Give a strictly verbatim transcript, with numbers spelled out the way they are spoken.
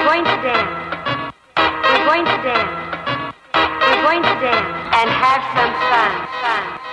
going to dance. We're going to dance. We're going to dance and have some fun. Fun.